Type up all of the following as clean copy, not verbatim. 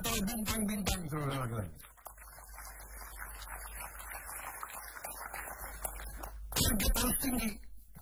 atau bintang-bintang, saudara-saudara. Target harus tinggi,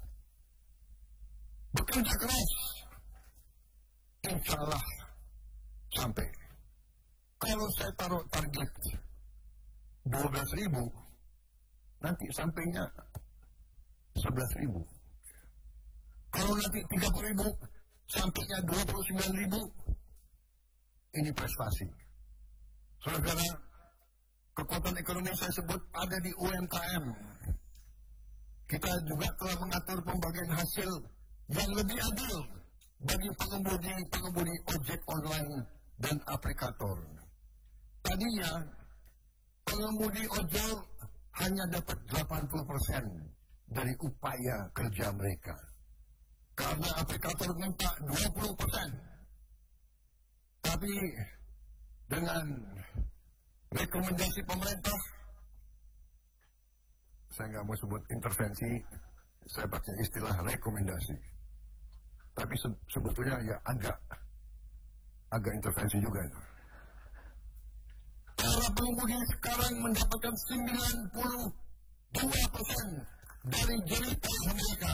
bekerja keras, insya Allah sampai. Kalau saya taruh target 12.000, nanti sampainya 11.000. Kalau nanti 30.000, sampainya 29.000. Ini prestasi. Saudara, kekuatan ekonomi saya sebut ada di UMKM. Kita juga telah mengatur pembagian hasil yang lebih adil bagi pengemudi ojek online dan aplikator. Tadinya, pengemudi ojol hanya dapat 80% dari upaya kerja mereka. Karena aplikator minta 20%. Tapi dengan rekomendasi pemerintah, saya nggak mau sebut intervensi, saya pakai istilah rekomendasi. Tapi sebetulnya ya agak intervensi juga itu. Para pengemudi sekarang mendapatkan 92% dari jerita mereka.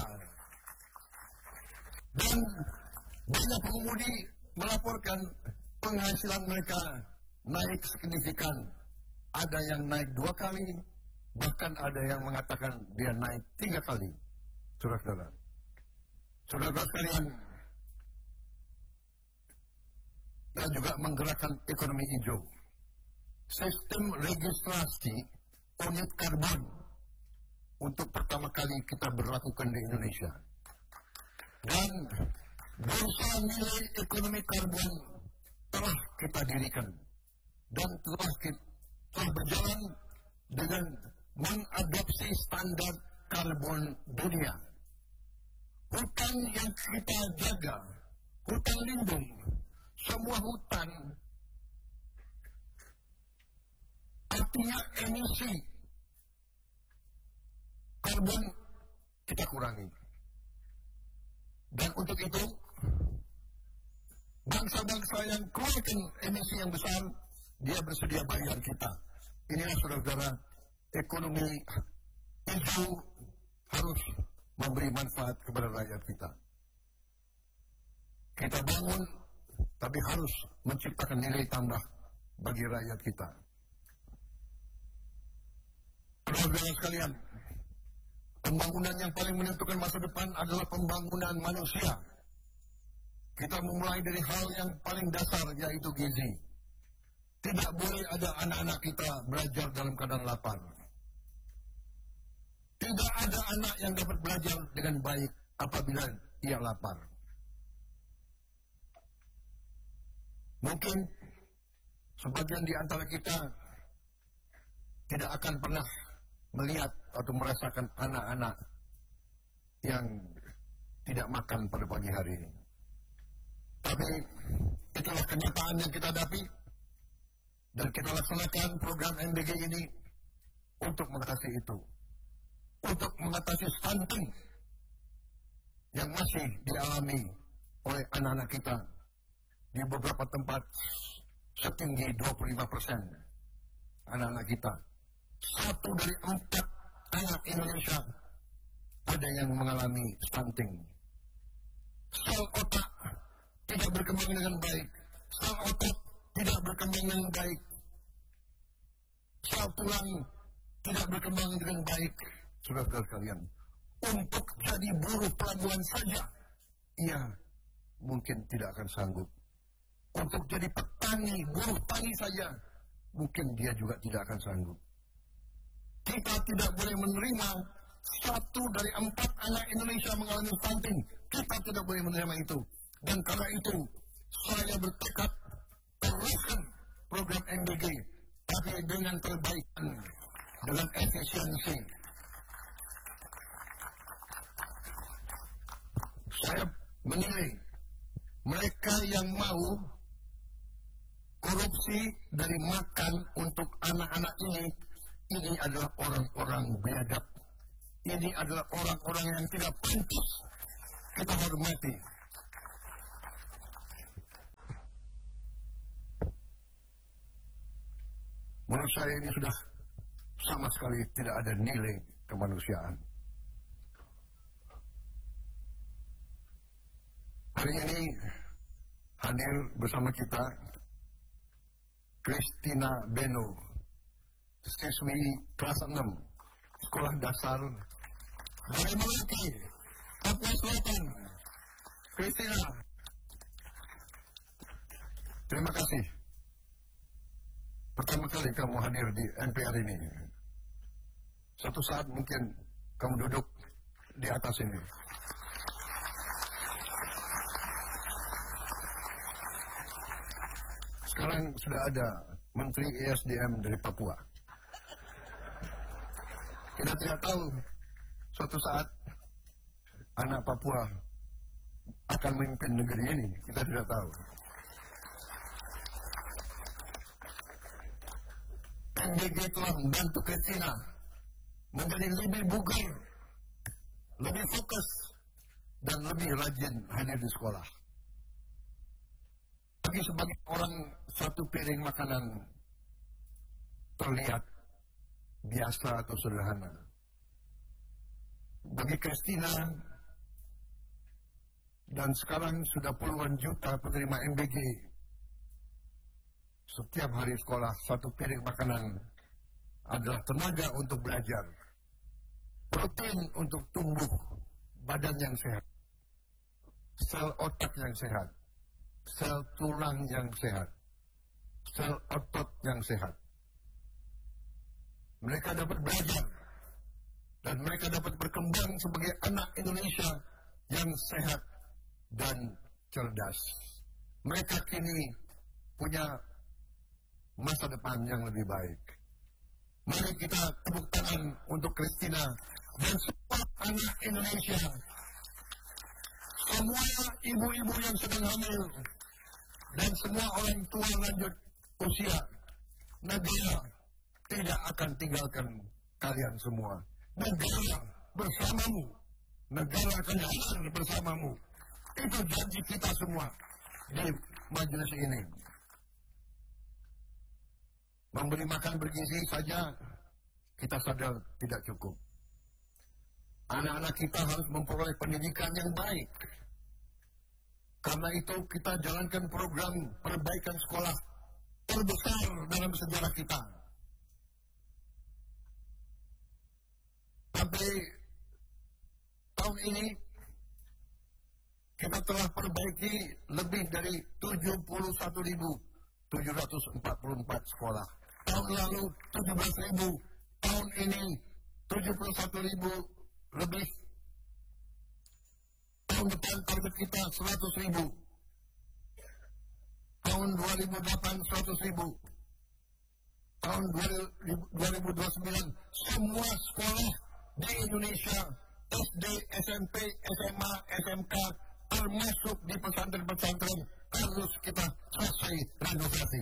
Dan banyak pengemudi melaporkan penghasilan mereka naik signifikan. Ada yang naik 2 kali, bahkan ada yang mengatakan dia naik 3 kali. Saudara-saudara. Saudara-saudara sekalian, dan juga menggerakkan ekonomi hijau. Sistem registrasi unit karbon untuk pertama kali kita berlakukan di Indonesia. Dan bursa nilai ekonomi karbon telah kita dirikan dan telah berjalan dengan mengadopsi standar karbon dunia. Hutan yang kita jaga, hutan lindung, semua hutan artinya emisi karbon kita kurangi. Dan untuk itu, bangsa-bangsa yang keluarkan emisi yang besar, dia bersedia bayar kita. Inilah saudara-saudara, ekonomi hijau harus memberi manfaat kepada rakyat kita. Kita bangun, tapi harus menciptakan nilai tambah bagi rakyat kita. Saudara sekalian, pembangunan yang paling menentukan masa depan adalah pembangunan manusia. Kita memulai dari hal yang paling dasar, yaitu gizi. Tidak boleh ada anak-anak kita belajar dalam keadaan lapar. Tidak ada anak yang dapat belajar dengan baik apabila ia lapar. Mungkin sebagian di antara kita tidak akan pernah melihat atau merasakan anak-anak yang tidak makan pada pagi hari ini. Tapi itulah kenyataan yang kita hadapi, dan kita laksanakan program MBG ini untuk mengatasi itu. Untuk mengatasi stunting yang masih dialami oleh anak-anak kita di beberapa tempat setinggi 25% anak-anak kita. 1 dari 4 anak Indonesia ada yang mengalami stunting. Sel otak tidak berkembang dengan baik. Sel otak tidak berkembang dengan baik. Sel tulang tidak berkembang dengan baik. Saudara-saudara sekalian, untuk jadi buruh pelabuhan saja, ia mungkin tidak akan sanggup. Untuk jadi petani, buruh tani saja, mungkin dia juga tidak akan sanggup. Kita tidak boleh menerima 1 dari 4 anak Indonesia mengalami stunting. Kita tidak boleh menerima itu. Dan karena itu, saya bertekad teruskan program MBG, tapi dengan perbaikan, dengan efisiensi. Saya menilai mereka yang mau korupsi dari makan untuk anak-anak ini adalah orang-orang biadab. Ini adalah orang-orang yang tidak pantas kita hormati. Menurut saya ini sudah sama sekali tidak ada nilai kemanusiaan. Hari ini hadir bersama kita Christina Beno, siswi kelas 6 sekolah dasar dari Maluku, Papua Selatan. Christina, terima kasih. Pertama kali kamu hadir di NPR ini. Suatu saat mungkin kamu duduk di atas ini. Sekarang sudah ada Menteri ESDM dari Papua. Kita tidak tahu suatu saat anak Papua akan memimpin negeri ini. Kita tidak tahu. MBG telah membantu Christina menjadi lebih bugar, lebih fokus, dan lebih rajin hadir di sekolah. Bagi sebagai orang, satu piring makanan terlihat biasa atau sederhana. Bagi Christina, dan sekarang sudah puluhan juta penerima MBG, setiap hari sekolah satu piring makanan adalah tenaga untuk belajar, protein untuk tumbuh badan yang sehat, sel otak yang sehat, sel tulang yang sehat, sel otot yang sehat. Mereka dapat belajar dan mereka dapat berkembang sebagai anak Indonesia yang sehat dan cerdas. Mereka kini punya masa depan yang lebih baik. Mari kita tepuk tangan untuk Christina dan semua anak Indonesia, semua ibu-ibu yang sedang hamil, dan semua orang tua lanjut usia. Negara tidak akan tinggalkan kalian semua. Negara bersamamu. Negara akan hadir bersamamu. Itu janji kita semua di majelis ini. Memberi makan bergizi saja kita sadar tidak cukup. Anak-anak kita harus memperoleh pendidikan yang baik. Karena itu kita jalankan program perbaikan sekolah terbesar dalam sejarah kita. Sampai tahun ini kita telah perbaiki lebih dari 71.744 sekolah. Tahun lalu 17.000, tahun ini 71.000 lebih. Tahun depan target kita 100.000. Tahun 2008 100.000. Tahun 2029 semua sekolah di Indonesia, SD, SMP, SMA, SMK, termasuk di pesantren-pesantren, harus kita selesai renovasi.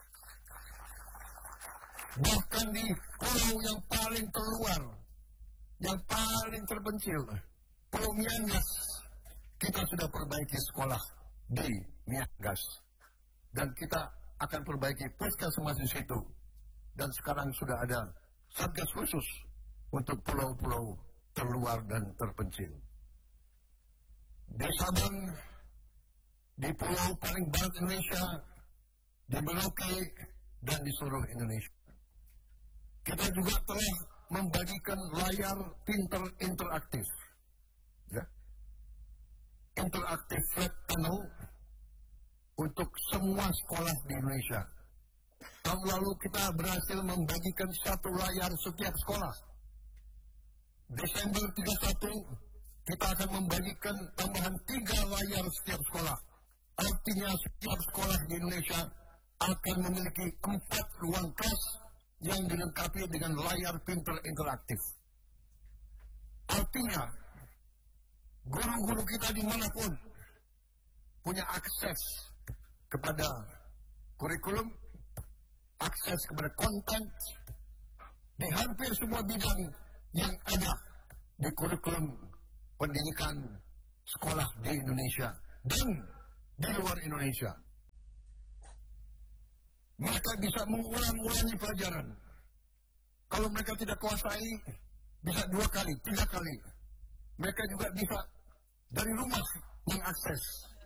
Bahkan di pulau yang paling terluar, yang paling terpencil, Pulau Miangas, kita sudah perbaiki sekolah di Miangas. Dan kita akan perbaiki puskesmas di situ. Dan sekarang sudah ada satgas khusus untuk pulau-pulau terluar dan terpencil. Di Sabang, di pulau paling barat Indonesia, di Merauke, dan di seluruh Indonesia. Kita juga telah membagikan layar pintar interaktif. Ya. Interaktif flat panel untuk semua sekolah di Indonesia. Tahun lalu kita berhasil membagikan satu layar setiap sekolah. Desember 31 kita akan membagikan tambahan 3 layar setiap sekolah. Artinya setiap sekolah di Indonesia akan memiliki 4 ruang kelas yang dilengkapi dengan layar pintar interaktif. Artinya guru-guru kita dimanapun punya akses kepada kurikulum, akses kepada konten di hampir semua bidang yang ada di kurikulum pendidikan sekolah di Indonesia dan di luar Indonesia. Mereka bisa mengulang-ulangi pelajaran. Kalau mereka tidak kuasai, bisa 2 kali, 3 kali. Mereka juga bisa dari rumah mengakses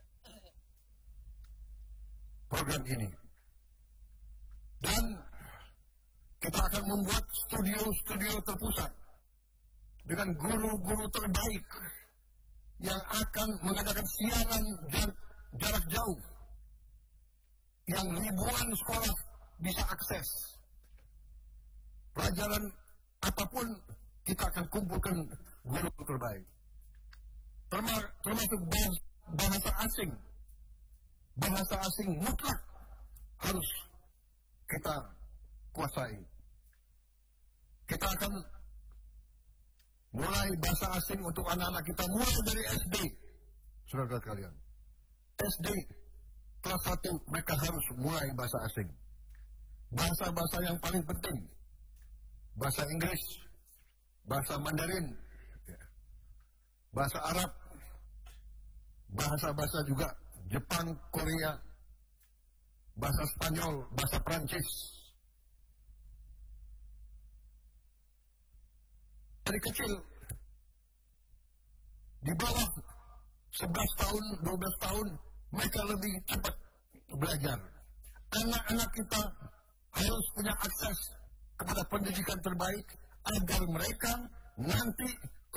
program ini. Dan kita akan membuat studio-studio terpusat dengan guru-guru terbaik yang akan mengadakan siaran jarak jauh yang ribuan sekolah bisa akses. Pelajaran apapun kita akan kumpulkan guru terbaik. Termasuk bahasa asing. Bahasa asing mutlak harus kita kuasai. Kita akan mulai bahasa asing untuk anak-anak kita mulai dari SD. Saudara sekalian, SD kelas 1 mereka harus mulai bahasa asing. Bahasa-bahasa yang paling penting, bahasa Inggris, bahasa Mandarin, bahasa Arab, bahasa-bahasa juga Jepang, Korea, bahasa Spanyol, bahasa Prancis. Dari kecil, di bawah 11 tahun, 12 tahun, mereka lebih cepat belajar. Anak-anak kita harus punya akses kepada pendidikan terbaik agar mereka nanti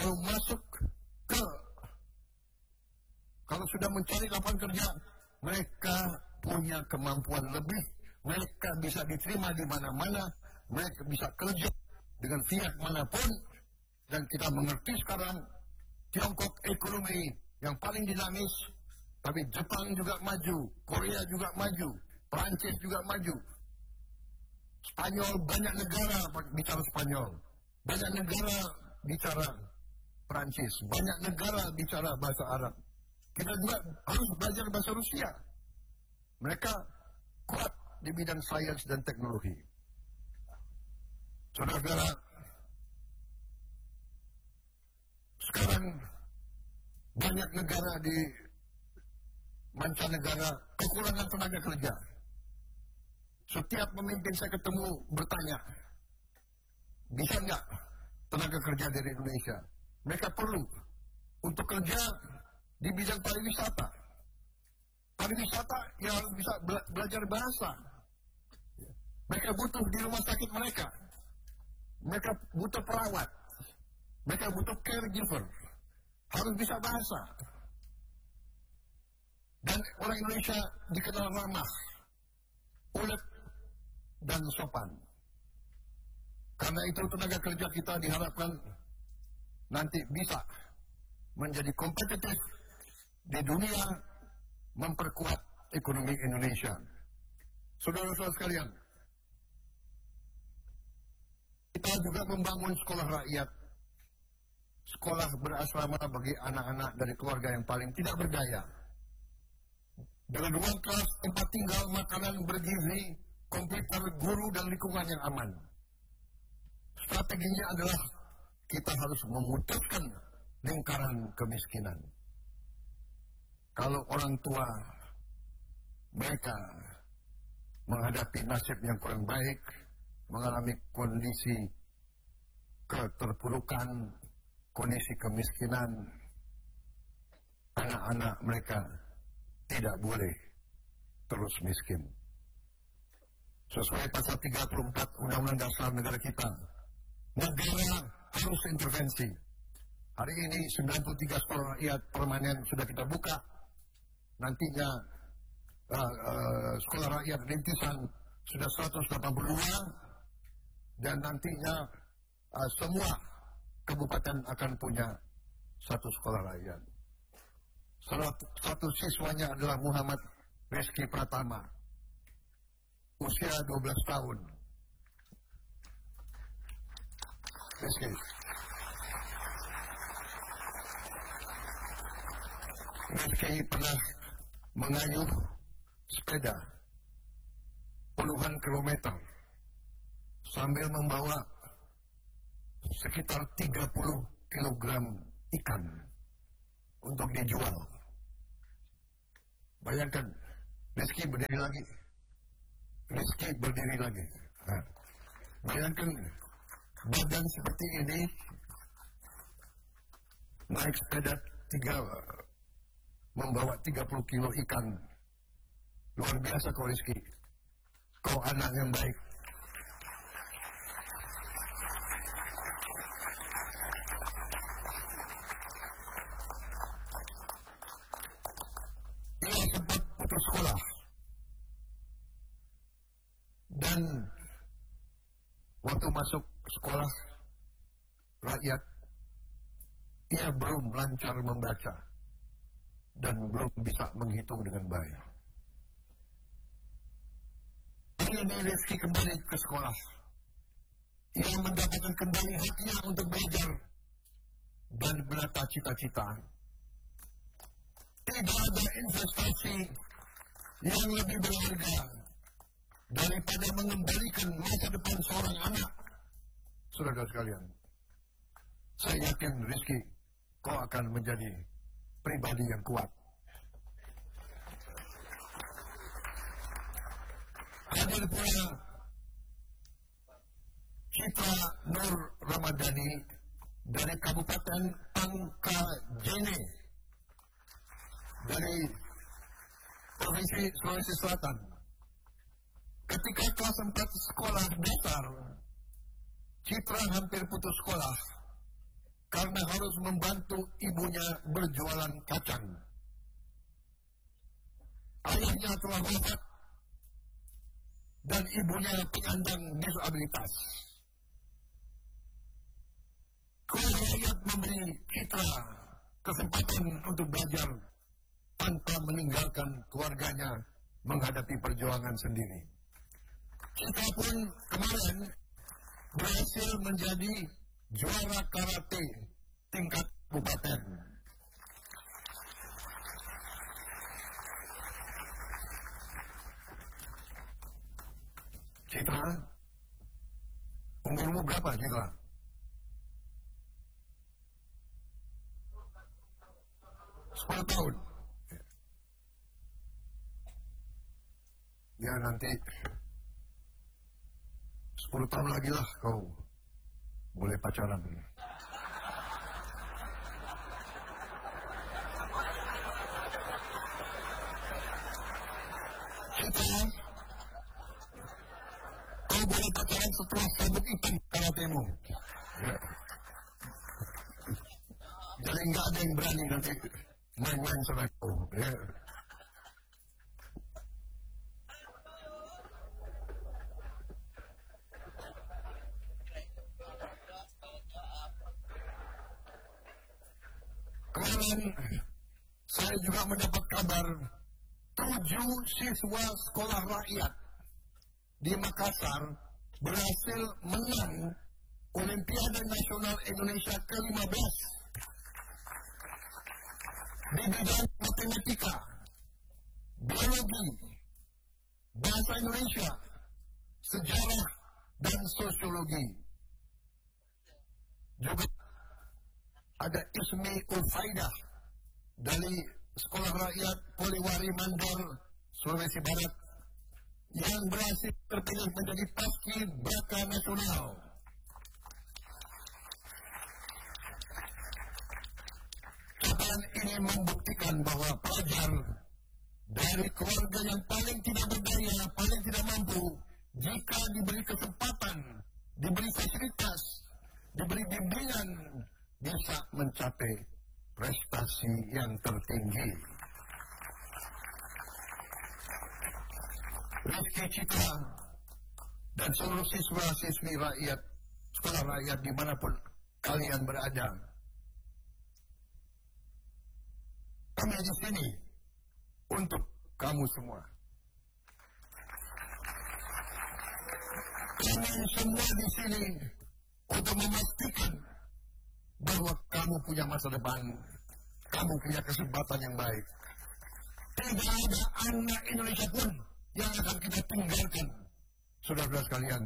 kalau sudah mencari lapangan kerja, mereka punya kemampuan lebih, mereka bisa diterima di mana-mana, mereka bisa kerja dengan fiat manapun. Dan kita mengerti sekarang Tiongkok ekonomi yang paling dinamis, tapi Jepang juga maju, Korea juga maju, Prancis juga maju. Spanyol, banyak negara bicara Spanyol, banyak negara bicara Prancis, banyak negara bicara bahasa Arab. Kita juga harus belajar bahasa Rusia. Mereka kuat di bidang sains dan teknologi. Saudara-saudara, sekarang banyak negara di mancanegara kekurangan tenaga kerja. Setiap pemimpin saya ketemu bertanya, bisa nggak tenaga kerja dari Indonesia? Mereka perlu untuk kerja di bidang pariwisata. Pariwisata yang harus bisa belajar bahasa. Mereka butuh di rumah sakit mereka. Mereka butuh perawat. Mereka butuh caregiver. Harus bisa bahasa. Dan orang Indonesia dikenal ramah, ulet, dan sopan. Karena itu tenaga kerja kita diharapkan nanti bisa menjadi kompetitif di dunia, memperkuat ekonomi Indonesia. Saudara-saudara sekalian, kita juga membangun sekolah rakyat, sekolah berasrama bagi anak-anak dari keluarga yang paling tidak berdaya, dengan ruang kelas, tempat tinggal, makanan bergizi, komputer, guru, dan lingkungan yang aman. Strateginya adalah kita harus memutuskan lingkaran kemiskinan. Kalau orang tua mereka menghadapi nasib yang kurang baik, mengalami kondisi keterpurukan, kondisi kemiskinan, anak-anak mereka tidak boleh terus miskin. Sesuai pasal 34 Undang-Undang Dasar Negara kita, negara harus intervensi. Hari ini 93 sekolah rakyat permanen sudah kita buka. Nantinya sekolah rakyat rintisan sudah 182, dan nantinya semua kabupaten akan punya satu sekolah rakyat. Satu siswanya adalah Muhammad Rizky Pratama, usia 12 tahun. Rizky. Rizky pernah mengayuh sepeda puluhan kilometer sambil membawa sekitar 30 kilogram ikan untuk dijual. Bayangkan, Rizky berdiri lagi. Rizky berdiri lagi. Nah, bayangkan badan seperti ini, naik sepeda membawa 30 kilo ikan. Luar biasa kau Rizky. Kau anak yang baik. Ia sempat putus sekolah. Dan waktu masuk sekolah rakyat, ia belum lancar membaca dan belum bisa menghitung dengan baik. Ini Rizky kembali ke sekolah. Ia mendapatkan kembali haknya untuk belajar dan menata cita-cita. Tidak ada investasi yang lebih berharga daripada mengembalikan masa depan seorang anak. Saudara sekalian, saya yakin Rizky, kau akan menjadi pribadi yang kuat. Hadir pula Citra Nur Ramadhani dari Kabupaten Pangkajene dari Provinsi Sulawesi Selatan. Ketika kelas 4 sekolah dasar, Citra hampir putus sekolah karena harus membantu ibunya berjualan kacang. Ayahnya telah wafat dan ibunya penyandang disabilitas. Keluarga rakyat memberi Citra kesempatan untuk belajar tanpa meninggalkan keluarganya menghadapi perjuangan sendiri. Citra pun kemarin berhasil menjadi juara karate tingkat kabupaten. Citra, umurmu berapa Citra? Sepuluh tahun. Ya nanti 10 tahun lagi lah kau boleh pacaran. Citra, kau boleh pacaran setelah sabuk hitam karatemu. Ya. Jadi nggak ada yang berani nanti main-main sama kau. Ya. Kemarin saya juga mendapat kabar 7 siswa sekolah rakyat di Makassar berhasil menang Olimpiade Nasional Indonesia ke-15 di bidang matematika, biologi, bahasa Indonesia, sejarah, dan sosiologi. Juga ada Ismi Ulfaidah dari Sekolah Rakyat Poliwari Mandor, Sulawesi Barat, yang berhasil terpilih menjadi Paski Braka Nasional. Capaian ini membuktikan bahwa pelajar dari keluarga yang paling tidak berdaya, paling tidak mampu, jika diberi kesempatan, diberi fasilitas, diberi bimbingan, bisa mencapai prestasi yang tertinggi. Rizky Citra dan seluruh siswa-siswi rakyat, sekolah rakyat dimanapun kalian berada, kami di sini untuk kamu semua. Kami semua di sini untuk memastikan bahwa kamu punya masa depan, kamu punya kesempatan yang baik. Tidak ada anak Indonesia pun yang akan kita tinggalkan. Saudara-saudara sekalian,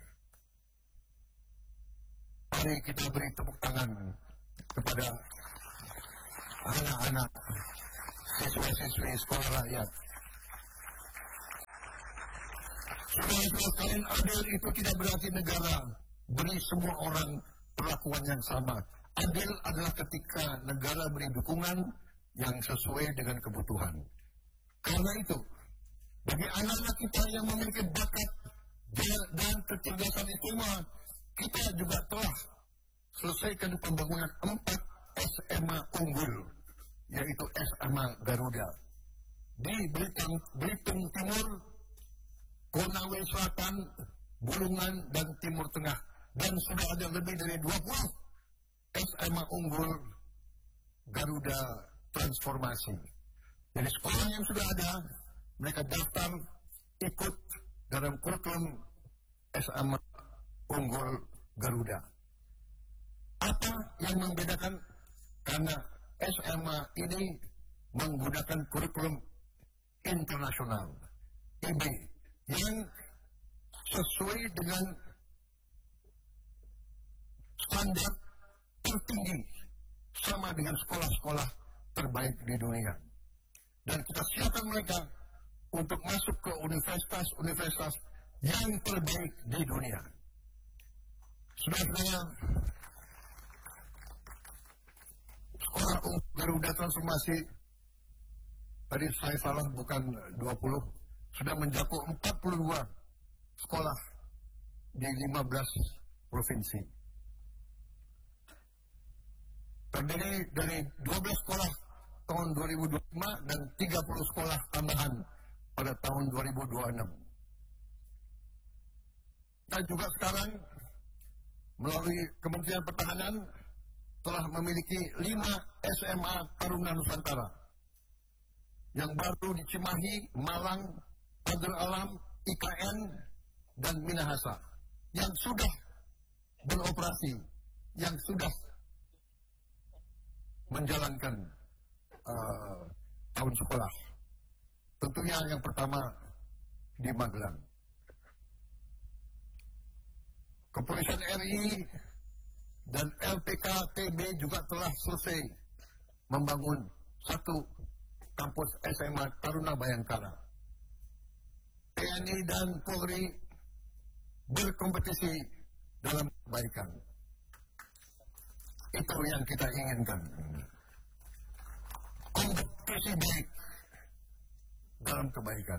mari kita beri tepuk tangan kepada anak-anak siswa-siswi sekolah rakyat. Saudara-saudara sekalian, adil itu tidak berarti negara beri semua orang perlakuan yang sama. Adil adalah ketika negara beri dukungan yang sesuai dengan kebutuhan. Karena itu, bagi anak-anak kita yang memiliki bakat dan kecerdasan istimewa, kita juga telah selesaikan pembangunan 4 SMA unggul, yaitu SMA Garuda di Belitung Timur, Konawe Selatan, Bulungan, dan Timur Tengah. Dan sudah ada lebih dari 20 SMA unggul Garuda Transformasi. Jadi sekolah yang sudah ada, mereka daftar ikut dalam kurikulum SMA unggul Garuda. Apa yang membedakan? Karena SMA ini menggunakan kurikulum internasional, IB, yang sesuai dengan standar tertinggi, sama dengan sekolah-sekolah terbaik di dunia. Dan kita siapkan mereka untuk masuk ke universitas-universitas yang terbaik di dunia. Saudara-saudara, sekolah Garuda Transformasi, tadi saya salah, bukan 20, sudah mencakup 42 sekolah di 15 provinsi. Terdiri dari 12 sekolah tahun 2025 dan 30 sekolah tambahan pada tahun 2026. Kita juga sekarang melalui Kementerian Pertahanan telah memiliki 5 SMA Taruna Nusantara yang baru di Cimahi, Malang, Pagar Alam, IKN, dan Minahasa yang sudah beroperasi, yang sudah menjalankan tahun sekolah. Tentunya yang pertama di Magelang. Kepolisian RI dan LPK TB juga telah selesai membangun satu kampus SMA Taruna Bayangkara. TNI dan Polri berkompetisi dalam kebaikan. Itu yang kita inginkan. Kompetisi baik dalam kebaikan.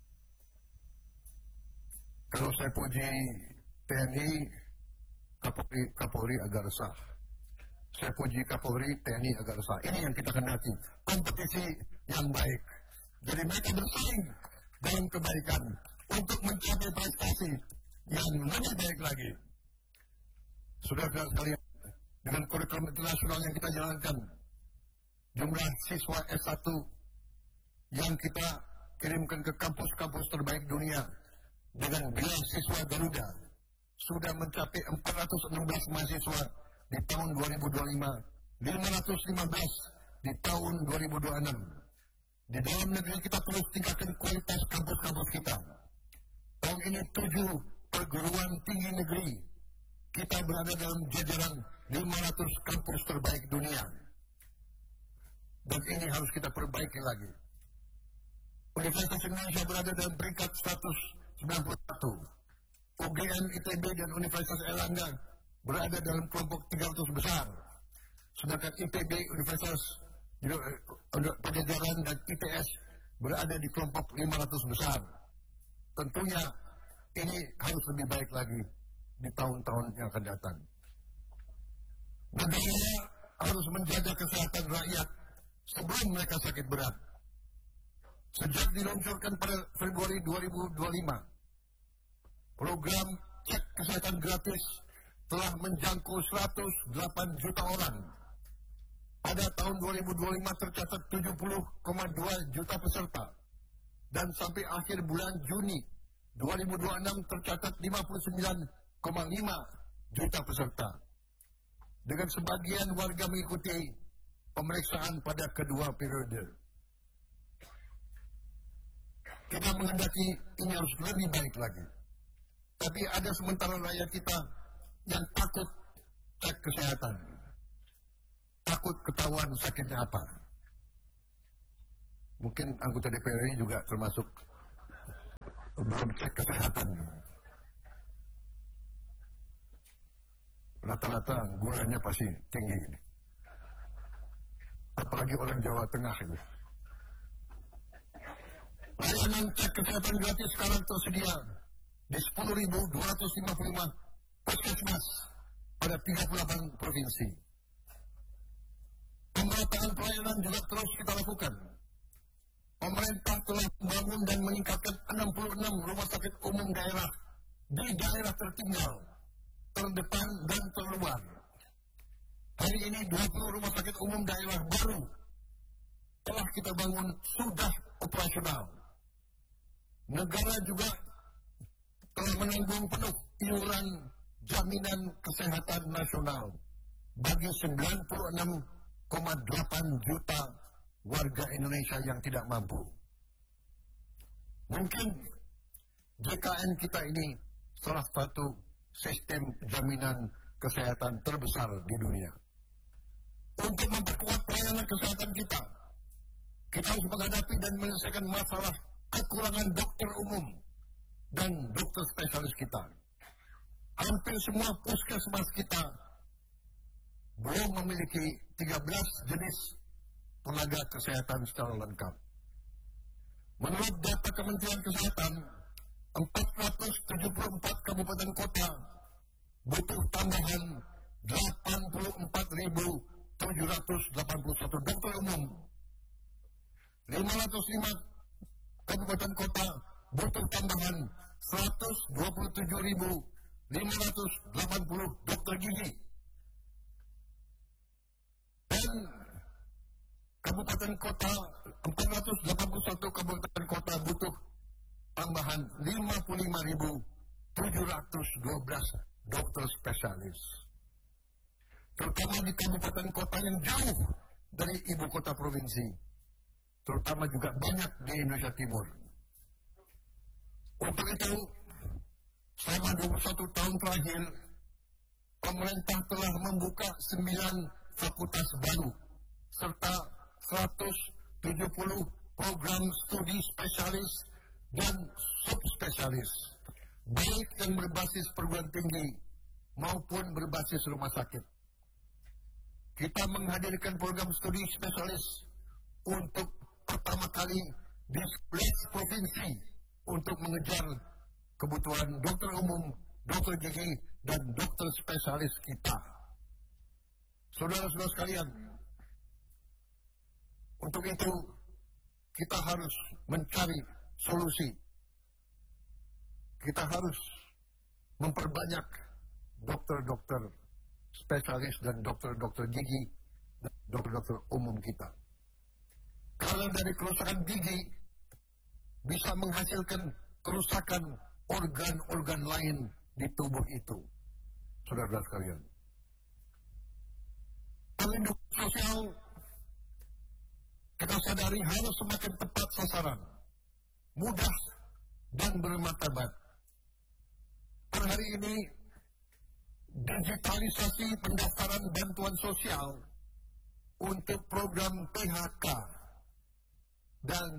Kalau saya puji TNI, Kapolri agak resah. Saya puji Kapolri, TNI agak resah. Ini yang kita kendaki. Kompetisi yang baik. Jadi mereka bersaing dalam kebaikan untuk mencapai prestasi yang lebih baik lagi. Saudara-saudara sekalian, dengan kurikulum internasional yang kita jalankan, jumlah siswa S1 yang kita kirimkan ke kampus-kampus terbaik dunia dengan gelar siswa Garuda sudah mencapai 416 mahasiswa di tahun 2025, 515 di tahun 2026. Di dalam negeri kita terus tingkatkan kualitas kampus-kampus kita. Tahun ini 7 perguruan tinggi negeri kita berada dalam jajaran 500 kampus terbaik dunia. Dan ini harus kita perbaiki lagi. Universitas Indonesia berada dalam peringkat 191. UGM, ITB, dan Universitas Erlangga berada dalam kelompok 300 besar. Sedangkan IPB, Universitas Pajajaran, dan ITS berada di kelompok 500 besar. Tentunya ini harus lebih baik lagi di tahun-tahun yang akan datang. Negara harus menjaga kesehatan rakyat sebelum mereka sakit berat. Sejak diluncurkan pada Februari 2025, program cek kesehatan gratis telah menjangkau 108 juta orang. Pada tahun 2025 tercatat 70,2 juta peserta. Dan sampai akhir bulan Juni 2026 tercatat 59,5 juta peserta. Dengan sebagian warga mengikuti pemeriksaan pada kedua periode. Kita menghendaki ini harus lebih baik lagi. Tapi ada sementara rakyat kita yang takut cek kesehatan. Takut ketahuan sakitnya apa. Mungkin anggota DPR ini juga termasuk belum cek kesehatan. Rata-rata gulanya pasti tinggi. Apalagi orang Jawa Tengah itu. Layanan cek kesehatan gratis sekarang tersedia di 10.255 puskesmas pada 38 provinsi. Pemerataan pelayanan juga terus kita lakukan. Pemerintah telah membangun dan meningkatkan 66 rumah sakit umum daerah di daerah tertinggal, terdepan dan terluar. Hari ini 20 rumah sakit umum daerah baru telah kita bangun sudah operasional. Negara juga telah menanggung penuh iuran jaminan kesehatan nasional bagi 96,8 juta warga Indonesia yang tidak mampu. Mungkin JKN kita ini salah satu sistem jaminan kesehatan terbesar di dunia. Untuk memperkuat pelayanan kesehatan kita harus menghadapi dan menyelesaikan masalah kekurangan dokter umum dan dokter spesialis kita. Hampir semua puskesmas kita belum memiliki 13 jenis tenaga kesehatan secara lengkap. Menurut data Kementerian Kesehatan, 474 kabupaten kota butuh tambahan 84.781 dokter umum. 505 kabupaten kota butuh tambahan 127.580 dokter gigi. Dan kabupaten kota, 481 kabupaten kota butuh tambahan 55.712 dokter spesialis. Terutama di kabupaten kota yang jauh dari ibu kota provinsi. Terutama juga banyak di Indonesia Timur. Untuk itu, selama 21 tahun terakhir, pemerintah telah membuka 9 fakultas baru, serta 170 program studi spesialis dan subspesialis, baik yang berbasis perguruan tinggi maupun berbasis rumah sakit. Kita menghadirkan program studi spesialis untuk pertama kali di 11 provinsi untuk mengejar kebutuhan dokter umum, dokter gigi, dan dokter spesialis kita. Saudara-saudara sekalian, untuk itu kita harus mencari solusi. Kita harus memperbanyak dokter-dokter spesialis dan dokter-dokter gigi dan dokter-dokter umum kita. Karena dari kerusakan gigi bisa menghasilkan kerusakan organ-organ lain di tubuh itu. Saudara-saudara sekalian. Perlindungan sosial kita sadari harus semakin tepat sasaran, mudah dan bermartabat. Per hari ini, digitalisasi pendaftaran bantuan sosial untuk program PHK dan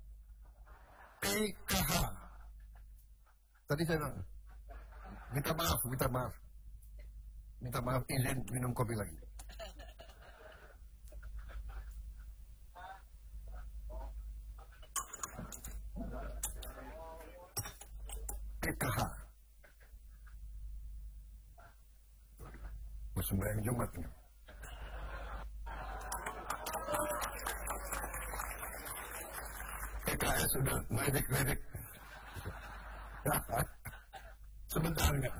PKH. Tadi saya bilang, minta maaf, izin minum kopi lagi. PKH. Sembahyang Jumat ini. PKS sudah meledek-ledek. Sebentar enggak?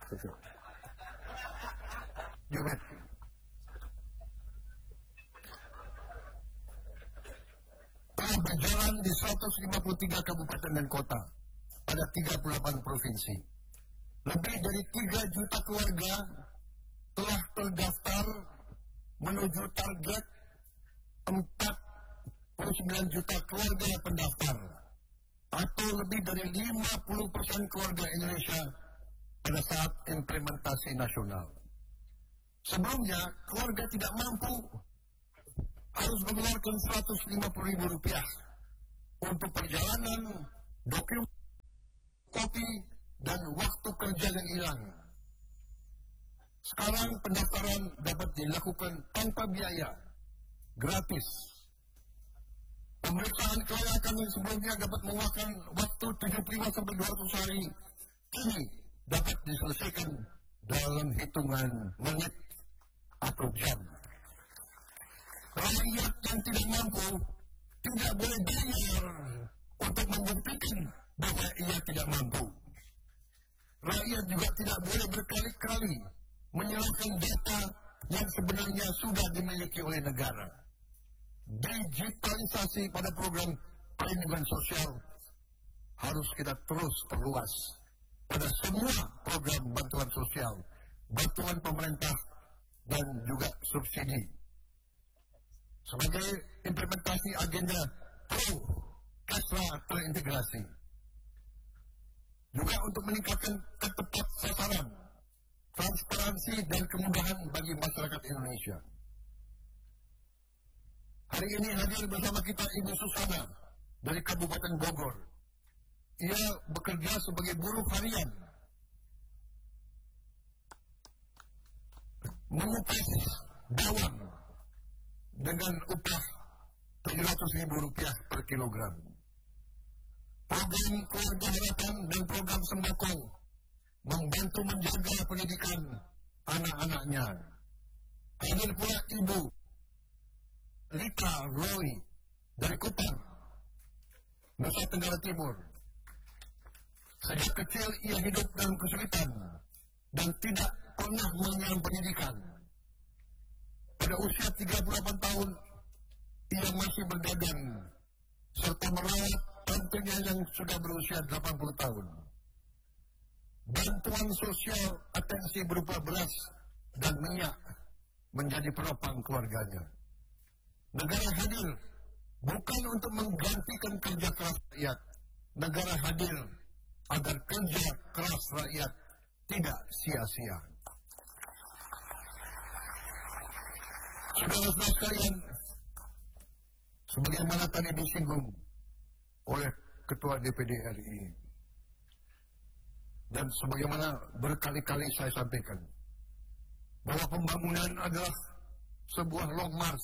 Jumat. Telah berjalan di 153 kabupaten dan kota pada 38 provinsi. Lebih dari 3 juta keluarga telah terdaftar menuju target 49 juta keluarga pendaftar, atau lebih dari 50% keluarga Indonesia pada saat implementasi nasional. Sebelumnya, keluarga tidak mampu harus mengeluarkan Rp150.000 untuk perjalanan, dokumen, kopi, dan waktu kerja yang hilang. Sekarang pendaftaran dapat dilakukan tanpa biaya, gratis. Pemeriksaan kelayakan yang sebelumnya dapat memakan waktu 75-200 hari, kini dapat diselesaikan dalam hitungan menit atau jam. Rakyat yang tidak mampu tidak boleh bayar untuk membuktikan bahwa ia tidak mampu. Rakyat juga tidak boleh berkali-kali menyalahkan data yang sebenarnya sudah dimiliki oleh negara. Digitalisasi pada program perlindungan sosial harus kita terus perluas pada semua program bantuan sosial, bantuan pemerintah, dan juga subsidi. Sebagai implementasi agenda pro-kasra terintegrasi. Juga untuk meningkatkan ketepat sasaran, transparansi, dan kemudahan bagi masyarakat Indonesia. Hari ini hadir bersama kita Ibu Susana dari Kabupaten Bogor. Ia bekerja sebagai buruh harian, mengupas bawang dengan upah Rp700.000 per kilogram. Program Keluarga Harapan dan program Sembako membantu menjaga pendidikan anak-anaknya. Hadir pula Ibu Rita Roy dari Kupang, Nusa Tenggara Timur. Sejak kecil ia hidup dalam kesulitan dan tidak pernah mengenyam pendidikan. Pada usia 38 tahun, ia masih berdagang serta merawat tantunya yang sudah berusia 80 tahun. Bantuan sosial atensi berupa beras dan minyak menjadi penopang keluarganya. Negara hadir bukan untuk menggantikan kerja keras rakyat. Negara hadir agar kerja keras rakyat tidak sia-sia. Saudara-saudara sekalian, sebagaimana tadi disinggung oleh Ketua DPD RI, dan sebagaimana berkali-kali saya sampaikan, bahwa pembangunan adalah sebuah long march,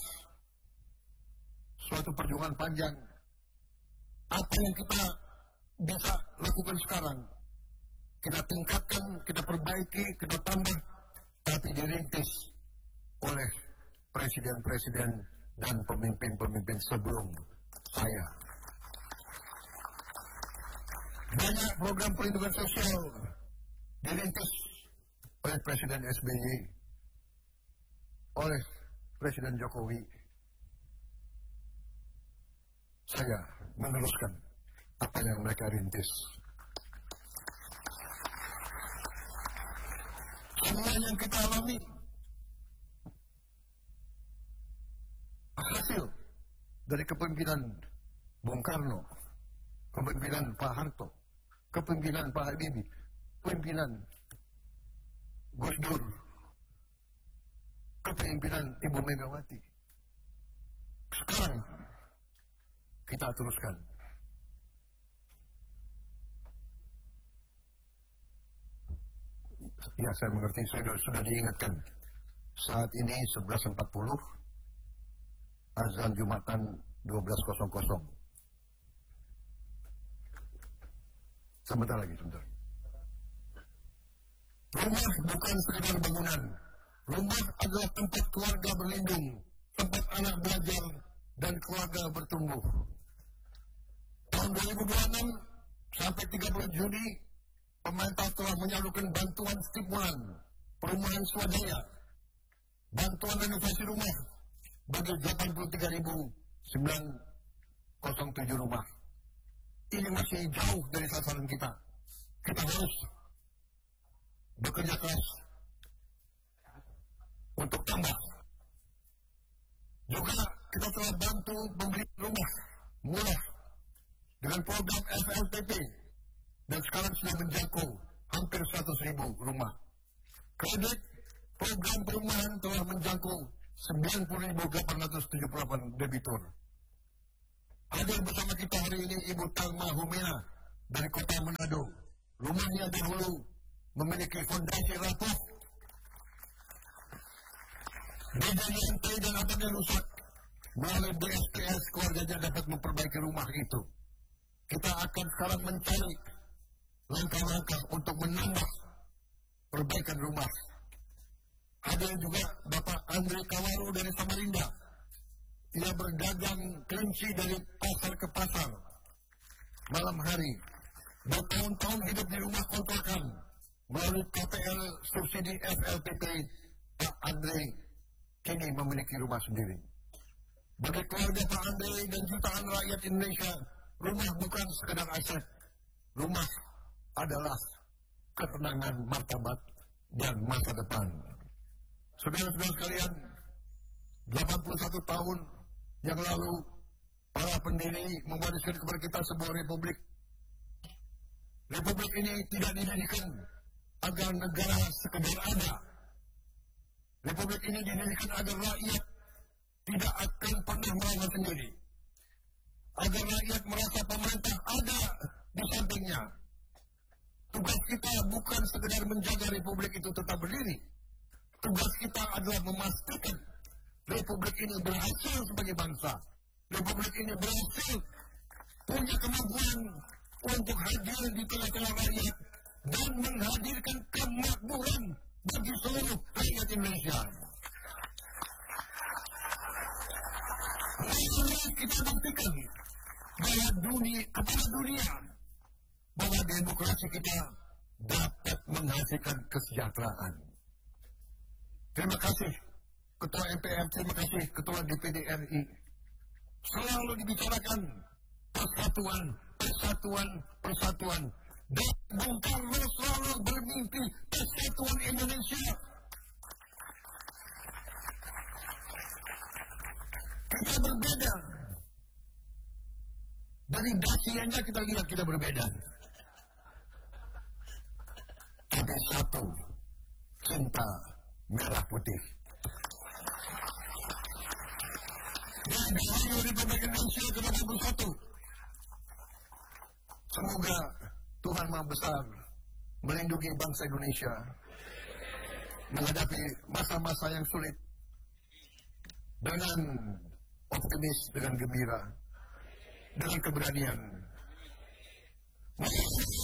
suatu perjuangan panjang. Apa yang kita bisa lakukan sekarang, kita tingkatkan, kita perbaiki, kita tambah, tapi dirintis oleh presiden-presiden dan pemimpin-pemimpin sebelum saya. Banyak program perlindungan sosial dirintis oleh Presiden SBY, oleh Presiden Jokowi. Saya meneruskan apa yang mereka rintis. Semua yang kita alami hasil dari kepemimpinan Bung Karno, kepemimpinan Pak Harto, kepemimpinan Pak Habibie, kepemimpinan Gus Dur, kepemimpinan Ibu Megawati. Sekarang kita teruskan. Ya, saya mengerti, sudah diingatkan. Saat ini 11.40, azan Jumatan 12.00. Sebentar lagi, sebentar. Rumah bukan sekedar bangunan. Rumah adalah tempat keluarga berlindung, tempat anak belajar, dan keluarga bertumbuh. Tahun 2026 sampai 30 Juni, pemerintah telah menyalurkan bantuan stimulan perumahan swadaya, bantuan renovasi rumah bagi 83.907 rumah. Ini masih jauh dari sasaran kita. Kita harus bekerja keras untuk tambah. Juga kita telah bantu membeli rumah murah dengan program FLTP, dan sekarang sudah menjangkau hampir 100.000 rumah. Kredit program perumahan telah menjangkau 90.878 debitur. Hadir bersama kita hari ini Ibu Talma Humena dari Kota Manado, rumahnya dahulu memiliki fondasi rapuh, meja lantai dan atapnya rusak. Melalui BSPS keluarganya dapat memperbaiki rumah itu. Kita akan sekarang mencari langkah-langkah untuk menambah perbaikan rumah. Ada juga Bapak Andre Kawaru dari Samarinda. Ia berdagang kelinci dari pasar ke pasar malam hari. Bertahun-tahun hidup di rumah kontrakan melalui KPL subsidi FLPP. Pak Andre kini memiliki rumah sendiri. Bagi keluarga Pak Andre dan jutaan rakyat Indonesia, rumah bukan sekedar aset. Rumah adalah ketenangan, martabat, dan masa depan. Saudara-saudara sekalian, 81 tahun yang lalu, para pendiri mewariskan kepada kita sebuah republik. Republik ini tidak didirikan agar negara sekedar ada. Republik ini didirikan agar rakyat tidak akan pernah melawan sendiri. Agar rakyat merasa pemerintah ada di sampingnya. Tugas kita bukan sekedar menjaga republik itu tetap berdiri. Tugas kita adalah memastikan republik ini berhasil sebagai bangsa. Republik ini berhasil punya kemampuan untuk hadir di tengah-tengah rakyat dan menghadirkan kemakmuran bagi seluruh rakyat Indonesia. Lalu kita buktikan kepada dunia bahwa demokrasi kita dapat menghasilkan kesejahteraan. Terima kasih Ketua MPR, terima kasih Ketua DPD RI. Selalu dibicarakan persatuan, persatuan, persatuan. Dan Bung Karno selalu bermimpi persatuan Indonesia. Kita berbeda. Dari dasiannya kita lihat kita berbeda. Tapi satu, cinta merah putih. Dan dari Republik Indonesia ke-21. Semoga Tuhan Maha Besar melindungi bangsa Indonesia menghadapi masa-masa yang sulit dengan optimis, dengan gembira, dengan keberanian.